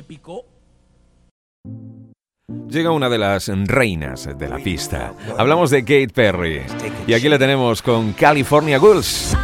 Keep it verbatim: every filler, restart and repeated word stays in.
picó. Llega una de las reinas de la pista. Hablamos de Katy Perry. Y aquí la tenemos con California Girls.